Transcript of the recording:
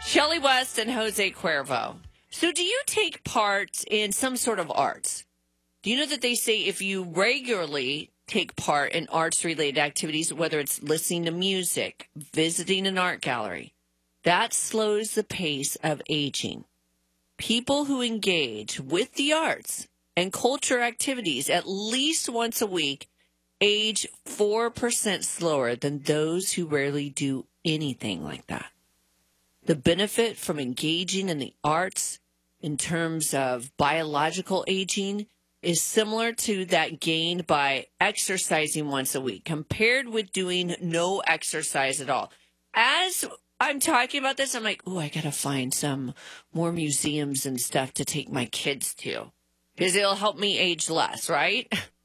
Shelley West and Jose Cuervo. So do you take part in some sort of arts? Do you know that they say if you regularly take part in arts-related activities, whether it's listening to music, visiting an art gallery, that slows the pace of aging. People who engage with the arts and culture activities at least once a week age 4% slower than those who rarely do anything like that. The benefit from engaging in the arts in terms of biological aging is similar to that gained by exercising once a week compared with doing no exercise at all. As I'm talking about this, I'm like, I got to find some more museums and stuff to take my kids to because it'll help me age less, right?